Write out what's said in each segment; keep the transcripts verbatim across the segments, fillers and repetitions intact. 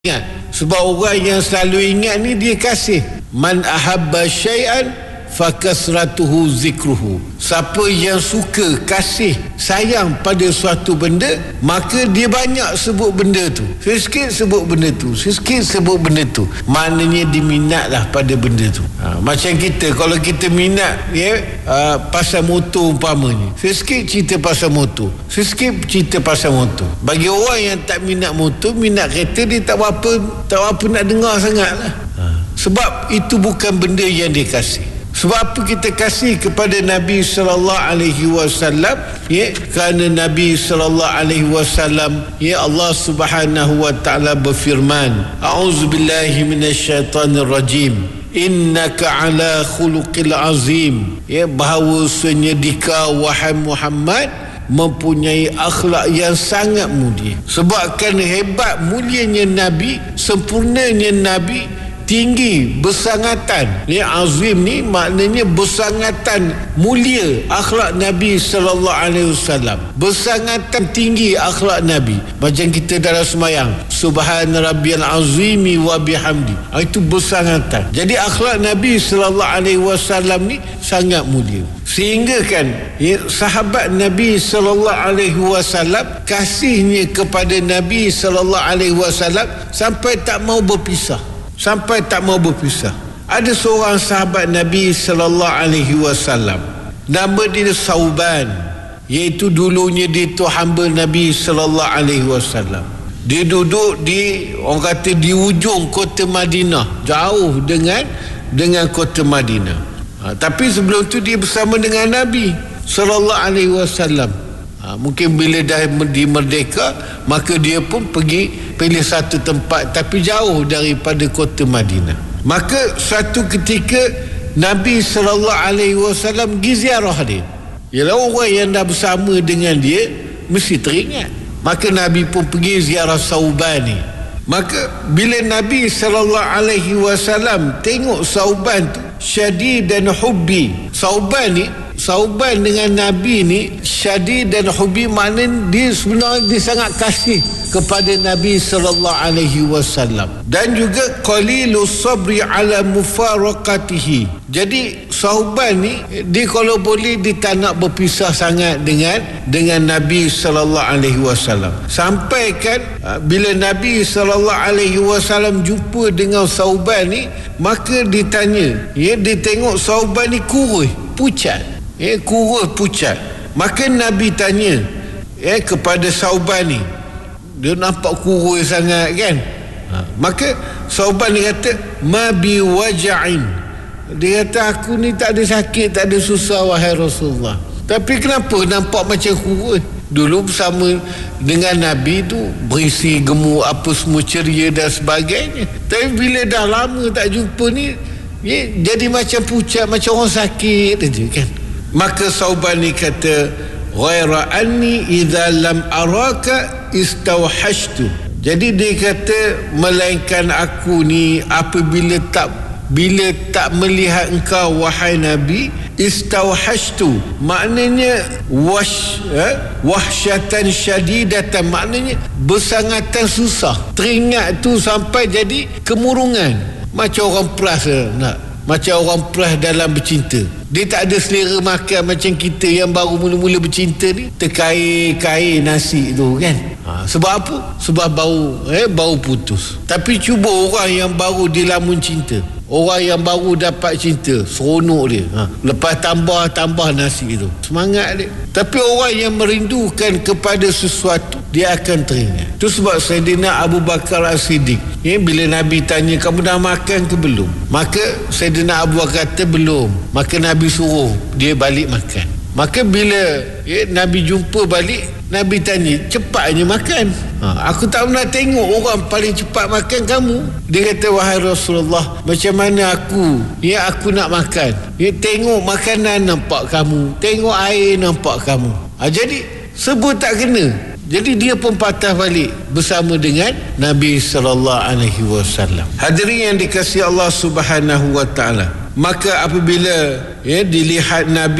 Ingat, sebab orang yang selalu ingat ni dia kasih. Man ahabba syai'an fakasratuhu zikruhu. Siapa yang suka, kasih, sayang pada suatu benda, maka dia banyak sebut benda tu. Sikit sebut benda tu, sikit sebut benda tu. Maknanya diminatlah pada benda tu. Ha, macam kita, kalau kita minat ya, uh, pasal motor umpamanya, sikit cerita pasal motor, sikit cerita pasal motor. Bagi orang yang tak minat motor, minat kereta, dia tak apa tak apa nak dengar sangat lah. Ha, sebab itu bukan benda yang dia kasih. Sebab apa kita kasih kepada Nabi sallallahu alaihi wasallam? Ya, kerana Nabi sallallahu alaihi wasallam, ya, Allah Subhanahu wa taala berfirman, a'udzubillahi minasyaitonir rajim, innaka ala khuluqil azim. Ya, bahawasanya dikau wahai Muhammad mempunyai akhlak yang sangat mulia. Sebabkan hebat mulianya Nabi, sempurnanya Nabi, tinggi, bersangatan. Ni azim ni maknanya bersangatan mulia akhlak Nabi sallallahu alaihi wasallam. Bersangatan tinggi akhlak Nabi. Macam kita dalam sembahyang, subhana rabbiyal azimi wa bihamdi. Itu bersangatan. Jadi akhlak Nabi sallallahu alaihi wasallam ni sangat mulia. Sehingga kan ya, sahabat Nabi sallallahu alaihi wasallam kasihnya kepada Nabi sallallahu alaihi wasallam sampai tak mau berpisah. Sampai tak mau berpisah. Ada seorang sahabat Nabi sallallahu alaihi wasallam, nama dia Sauban, iaitu dulunya dia tu hamba Nabi sallallahu alaihi wasallam. Dia duduk di, orang kata, di ujung kota Madinah, jauh dengan dengan kota Madinah. Ha, tapi sebelum tu dia bersama dengan Nabi sallallahu alaihi wasallam. Ha, mungkin bila dah di merdeka, maka dia pun pergi pilih satu tempat tapi jauh daripada kota Madinah. Maka suatu ketika Nabi sallallahu alaihi wasallam pergi ziarah dia. Ialah orang yang dah bersama dengan dia mesti teringat. Maka Nabi pun pergi ziarah Sauban ni. Maka bila Nabi sallallahu alaihi wasallam tengok Sauban tu syadid dan hubbi. Sauban ni, Sauban dengan Nabi ni syadid dan hubbi, maknanya dia sebenarnya dia sangat kasih kepada Nabi sallallahu alaihi wasallam, dan juga qalilus sabri ala mufaraqatihi. Jadi Sauban ni dia kalau boleh dia tak nak berpisah sangat dengan dengan Nabi sallallahu alaihi wasallam. Sampai kan bila Nabi sallallahu alaihi wasallam jumpa dengan Sauban ni, maka ditanya, ya, dia tengok Sauban ni kurus, pucat. Ya, kurus pucat. Maka Nabi tanya ya kepada Sauban ni, dia nampak kurus sangat kan. Ha, maka Sauban ni kata, ma bi waja'in. Dia kata, aku ni tak ada sakit, tak ada susah wahai Rasulullah. Tapi kenapa nampak macam kurus? Dulu bersama dengan Nabi tu berisi gemuk, apa semua, ceria dan sebagainya. Tapi bila dah lama tak jumpa ni, ya, jadi macam pucat, macam orang sakit aja kan. Maka Sauban ni kata, ghaira anni idza lam araka istawhashtu. Jadi dia kata, melainkan aku ni apabila tak bila tak melihat engkau wahai Nabi, istawhashtu, maknanya wash eh? wahsyatan syadidatan, maknanya bersangatan susah. Teringat tu sampai jadi kemurungan, macam orang peras nak, macam orang peras dalam bercinta. Dia tak ada selera makan macam kita yang baru mula-mula bercinta ni, terkair-kair nasi tu kan. Ha, sebab apa? Sebab bau eh bau putus. Tapi cuba orang yang baru dilamun cinta, orang yang baru dapat cinta, seronok dia. Ha, lepas tambah-tambah nasi tu, semangat dia. Tapi orang yang merindukan kepada sesuatu, dia akan teringat. Itu sebab Sayyidina Abu Bakar As-Siddiq, ya, bila Nabi tanya, kamu dah makan ke belum? Maka Sayyidina Abu Bakar kata belum. Maka Nabi suruh dia balik makan. Maka bila ya, Nabi jumpa balik, Nabi tanya, cepatnya makan. Ha, aku tak pernah tengok orang paling cepat makan kamu. Dia kata, wahai Rasulullah, macam mana aku ya aku nak makan? Ya, tengok makanan nampak kamu, tengok air nampak kamu. Ha, jadi sebut tak kena. Jadi dia pun patah balik bersama dengan Nabi sallallahu alaihi wasallam. Hadirin yang dikasihi Allah Subhanahu wa taala, maka apabila ya dilihat Nabi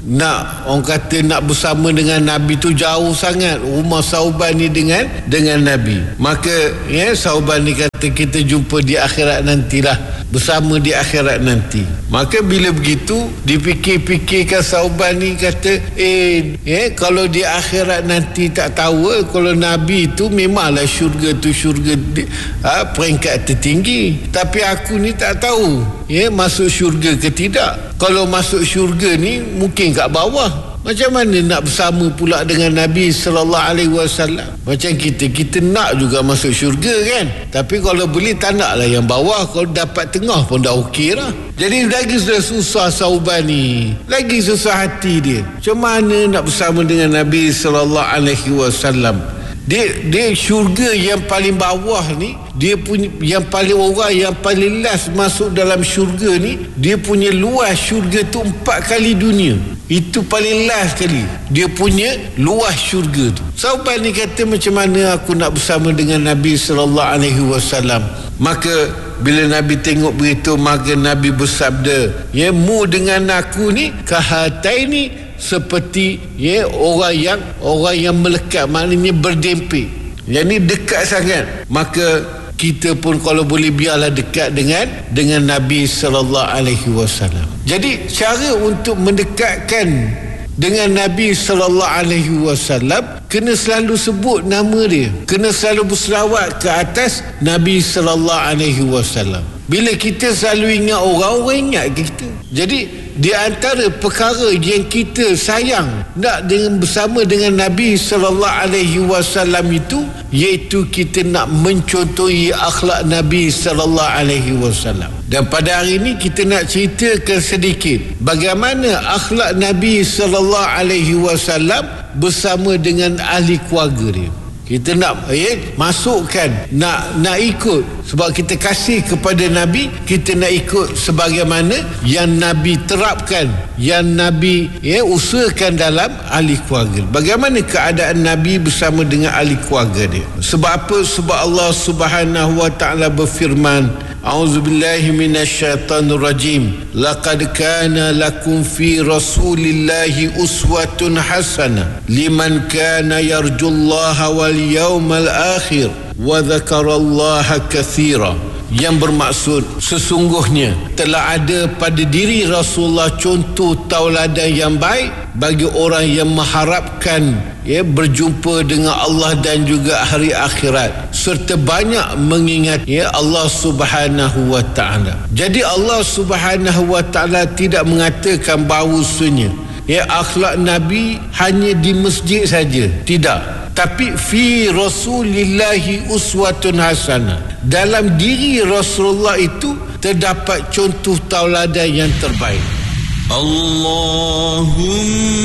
nak orang kata nak bersama dengan Nabi tu jauh sangat rumah Sauban ni dengan dengan Nabi. Maka ya Sauban ni kata kita jumpa di akhirat nantilah, bersama di akhirat nanti. Maka bila begitu dipikir-fikirkan Sauban ni kata eh ya kalau di akhirat nanti tak tahu kalau Nabi tu memanglah syurga tu syurga ha, peringkat tertinggi, tapi aku ni tak tahu ya masuk syurga ke tidak. Kalau masuk syurga ni mungkin kat bawah. Macam mana nak bersama pula dengan Nabi sallallahu alaihi wasallam? Macam kita, kita nak juga masuk syurga kan? Tapi kalau boleh tak naklah yang bawah, kalau dapat tengah pun dah okey lah. Jadi lagi sudah susah Sauban ni, lagi susah hati dia. Macam mana nak bersama dengan Nabi sallallahu alaihi wasallam? Dia dia syurga yang paling bawah ni, dia punya yang paling orang yang paling last masuk dalam syurga ni, dia punya luas syurga tu empat kali dunia. Itu paling last kali dia punya luas syurga tu. Sauban ni kata macam mana aku nak bersama dengan Nabi sallallahu alaihi wasallam. Maka bila Nabi tengok begitu, maka Nabi bersabda, ya mu dengan aku ni kahataini, seperti ya orang yang orang yang melekat, maknanya berdempik, yang ni dekat sangat. Maka kita pun kalau boleh biarlah dekat dengan dengan Nabi sallallahu alaihi wasallam. Jadi cara untuk mendekatkan dengan Nabi sallallahu alaihi wasallam, kena selalu sebut nama dia, kena selalu berselawat ke atas Nabi sallallahu alaihi wasallam. Bila kita selalu ingat orang, orang ingat kita. Jadi di antara perkara yang kita sayang nak dengan bersama dengan Nabi sallallahu alaihi wasallam itu, iaitu kita nak mencontohi akhlak Nabi sallallahu alaihi wasallam. Dan pada hari ini kita nak ceritakan sedikit bagaimana akhlak Nabi sallallahu alaihi wasallam bersama dengan ahli keluarga dia. Kita nak eh, masukkan, nak nak ikut, sebab kita kasih kepada Nabi, kita nak ikut sebagaimana yang Nabi terapkan, yang Nabi eh, usahakan dalam ahli keluarga. Bagaimana keadaan Nabi bersama dengan ahli keluarga dia? Sebab apa? Sebab Allah Subhanahu wa taala berfirman, A'udzubillahi minasyaitonir rajim. Laqad kana lakum fi Rasulillahi uswatun hasanah liman kana yarjullaha wal yawmal akhir wa dzakarallaha katsira. Yang bermaksud, sesungguhnya telah ada pada diri Rasulullah contoh tauladan yang baik bagi orang yang mengharapkan ya berjumpa dengan Allah dan juga hari akhirat, serta banyak mengingat ya Allah Subhanahu wa taala. Jadi Allah Subhanahu wa taala tidak mengatakan bahawasanya ya akhlak Nabi hanya di masjid saja, tidak. Tapi fi Rasulillahi uswatun hasanah, dalam diri Rasulullah itu terdapat contoh tauladan yang terbaik. Allahumma